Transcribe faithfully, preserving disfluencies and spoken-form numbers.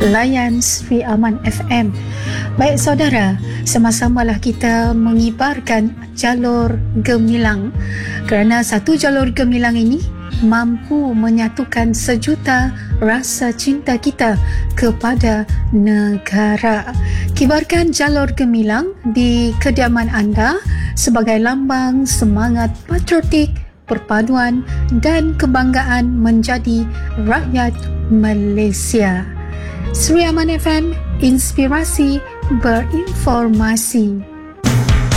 layan Sri Aman F M. Baik saudara, sama-samalah kita mengibarkan jalur gemilang, kerana satu jalur gemilang ini mampu menyatukan sejuta rasa cinta kita kepada negara. Kibarkan jalur gemilang di kediaman anda sebagai lambang semangat patriotik, perpaduan dan kebanggaan menjadi rakyat Malaysia. Sri Aman F M, inspirasi berinformasi.